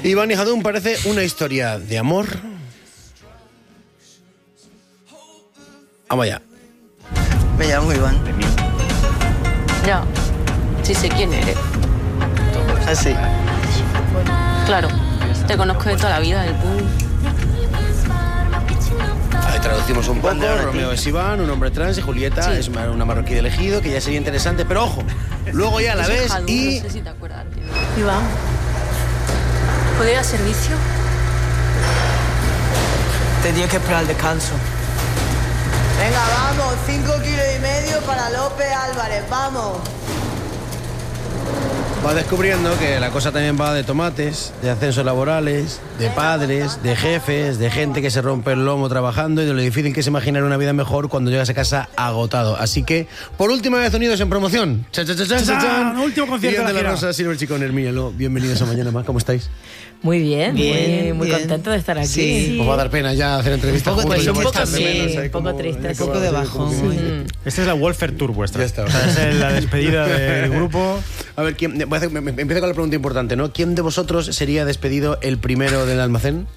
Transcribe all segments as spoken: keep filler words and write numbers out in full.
Iván y Jadún, parece una historia de amor. Vamos allá. Me llamo Iván. Ya, sí sé quién eres. Así. Claro, te conozco de toda la vida, del pool. Ahí traducimos un poco. Romeo es Iván, un hombre trans, y Julieta sí. es una marroquí de elegido, que ya sería interesante, pero ojo, luego ya la ves Jadún, y... No sé si te acuerdas, tío. Iván, ¿puedo ir a servicio? Tendría que esperar el descanso. Venga, vamos, cinco kilos y medio para López Álvarez, vamos. Va descubriendo que la cosa también va de tomates, de ascensos laborales, de padres, de jefes, de gente que se rompe el lomo trabajando y de lo difícil que es imaginar una vida mejor cuando llegas a casa agotado. Así que, por última vez unidos en promoción. ¡Cha, cha, cha, cha, cha, cha! Último concierto de de la, la Rosa, Silver Chico, Hermíelo. Bienvenidos a Mañana Más. ¿Cómo estáis? Muy bien, bien muy, muy bien. contento de estar aquí. Sí. Os va a dar pena ya hacer entrevistas Un poco juntos. triste, Yo un poco echarme sí, menos ahí un poco como- triste, ahí sí. como- Un poco de como- bajón, como- sí. Esta es la Wolfer Tour vuestra. Ya está. O sea, es la despedida del grupo. A ver, ¿quién, voy a hacer, me, me- empiezo con la pregunta importante, ¿no? ¿Quién de vosotros sería despedido el primero del almacén?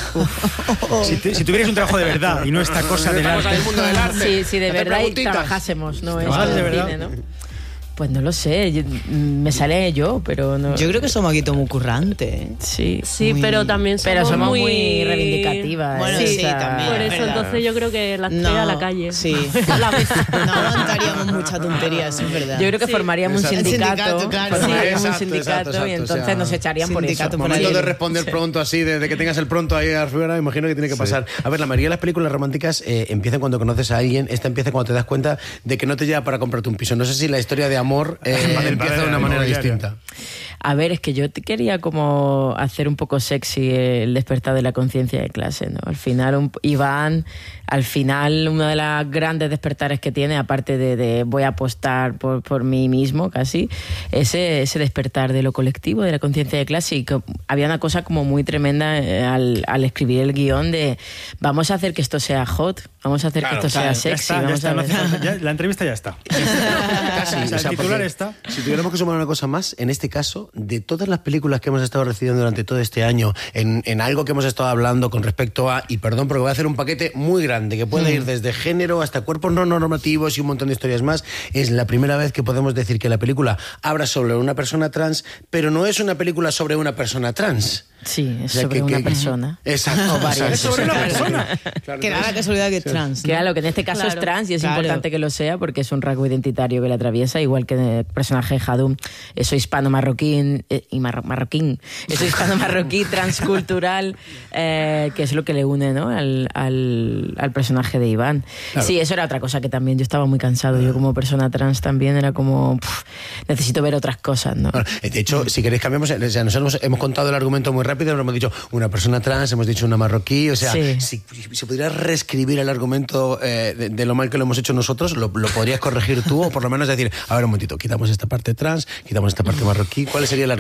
Si, te- si tuvierais un trabajo de verdad y no esta cosa del Vamos arte. al mundo del arte. Sí, sí, de Hacer verdad y preguntitas. trabajásemos, ¿no? ¿Trabajas Esto de del verdad? cine, ¿no? Pues no lo sé, yo- me sale yo, pero no... Yo creo que somos aquí todos muy currantes, ¿eh? Sí, Sí, Muy- pero también somos, pero somos muy, muy reivindicativas. Bueno, ¿eh? sí, O sea, también. Por es eso, verdad. entonces yo creo que la No, estrella a la calle. sí. A la vez. No aguantaríamos mucha tontería, eso es verdad. Yo creo que Sí. formaríamos un Exacto. sindicato, Sindicato, claro. formaríamos Sí, exacto, un sindicato exacto, exacto, y entonces o sea, nos echarían por eso. sindicato por Momento ahí. de responder pronto así, de, de que tengas el pronto ahí afuera, me imagino que tiene que pasar. A ver, la mayoría de las películas románticas eh, empiezan cuando conoces a alguien, esta empieza cuando te das cuenta de que no te lleva para comprarte un piso. No sé si la historia de amor eh, Del empieza padre de una de la manera inmobiliaria. distinta. A ver, es que yo te quería como hacer un poco sexy el despertar de la conciencia de clase, ¿no? Al final, un, Iván, al final, uno de los grandes despertares que tiene, aparte de, de voy a apostar por, por mí mismo casi, ese, ese despertar de lo colectivo, de la conciencia de clase, y que había una cosa como muy tremenda eh, al, al escribir el guión de vamos a hacer que esto sea hot, vamos a hacer Claro, que esto claro, sea Ya sexy, está, ya vamos está, a no ver- hace falta, ya- la entrevista ya está. Casi, O sea, el titular porque está. Si tuviéramos que sumar una cosa más, en este caso, de todas las películas que hemos estado recibiendo durante todo este año, en, en algo que hemos estado hablando con respecto a, y perdón porque voy a hacer un paquete muy grande, que puede ir desde género hasta cuerpos no normativos y un montón de historias más, es la primera vez que podemos decir que la película habla sobre una persona trans, pero no es una película sobre una persona trans. Sí, es O sea, sobre que- una que- persona. Exacto. O varias. Es sobre una persona. Claro, Que da la casualidad que es trans, ¿no? Claro, que en este caso Claro. es trans y es Claro. importante que lo sea porque es un rasgo identitario que le atraviesa, igual que el personaje de Jadún. Eso hispano-marroquín, eh, y marro- marroquín, eso hispano-marroquí transcultural, eh, que es lo que le une, ¿no? al, al, al personaje de Iván. Claro. Sí, eso era otra cosa que también yo estaba muy cansado. Yo como persona trans también era como, pff, necesito ver otras cosas, ¿no? Bueno, de hecho, si queréis cambiamos, o sea, nosotros hemos, hemos contado el argumento muy rápido, hemos dicho una persona trans, hemos dicho una marroquí, o sea, Sí. si, si pudieras reescribir el argumento eh, de, de lo mal que lo hemos hecho nosotros, lo, lo podrías corregir tú, o por lo menos decir, a ver un momentito, quitamos esta parte trans, quitamos esta parte marroquí, ¿cuál sería el